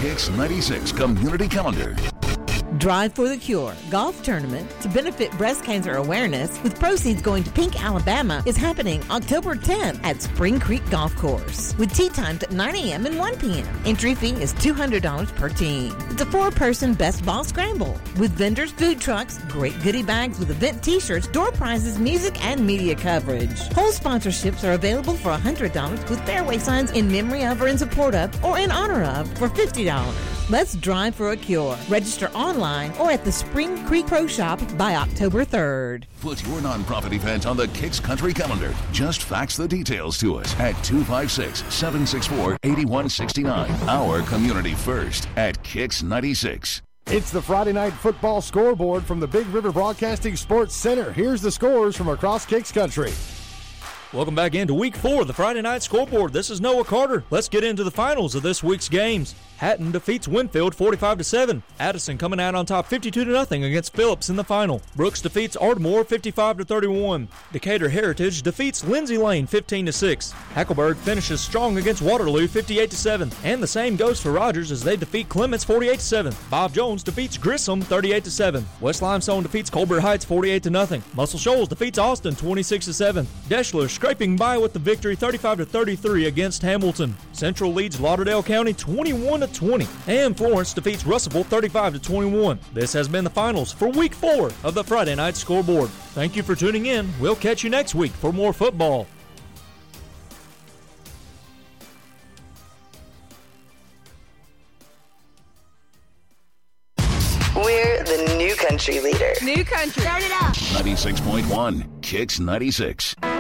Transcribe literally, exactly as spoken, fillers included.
Kicks ninety-six Community Calendar. Drive for the Cure golf tournament to benefit breast cancer awareness with proceeds going to Pink, Alabama is happening October tenth at Spring Creek Golf Course with tee times at nine a.m. and one p.m. Entry fee is two hundred dollars per team. It's a four-person best ball scramble with vendors, food trucks, great goodie bags with event t-shirts, door prizes, music, and media coverage. Whole sponsorships are available for one hundred dollars with fairway signs in memory of or in support of or in honor of for fifty dollars. Let's drive for a cure. Register online or at the Spring Creek Pro Shop by October third. Put your nonprofit event on the Kicks Country Calendar. Just fax the details to us at two five six, seven six four, eight one six nine. Our community first at Kicks ninety-six. It's the Friday Night Football Scoreboard from the Big River Broadcasting Sports Center. Here's the scores from across Kicks Country. Welcome back into Week four of the Friday Night Scoreboard. This is Noah Carter. Let's get into the finals of this week's games. Hatton defeats Winfield forty-five to seven. Addison coming out on top fifty-two to nothing against Phillips in the final. Brooks defeats Ardmore fifty-five to thirty-one. Decatur Heritage defeats Lindsay Lane fifteen to six. Hackleburg finishes strong against Waterloo fifty-eight to seven. And the same goes for Rogers as they defeat Clements forty-eight to seven. Bob Jones defeats Grissom thirty-eight to seven. West Limestone defeats Colbert Heights forty-eight to nothing. Muscle Shoals defeats Austin twenty-six to seven. Deschler scraping by with the victory thirty-five to thirty-three against Hamilton. Central leads Lauderdale County twenty-one to twenty. And Florence defeats Russellville thirty-five to twenty-one. This has been the finals for Week four of the Friday Night Scoreboard. Thank you for tuning in. We'll catch you next week for more football. We're the new country leader. New country. Start it up. ninety-six point one Kicks ninety-six.